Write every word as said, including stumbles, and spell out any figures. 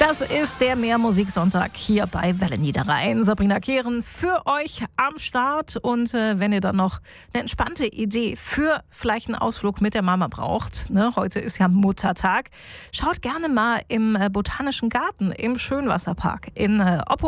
Das ist der Meermusiksonntag hier bei Welle Niederrhein. Sabrina Kehren für euch am Start. Und äh, wenn ihr dann noch eine entspannte Idee für vielleicht einen Ausflug mit der Mama braucht, ne, heute ist ja Muttertag, schaut gerne mal im äh, Botanischen Garten im Schönwasserpark in äh, Oppum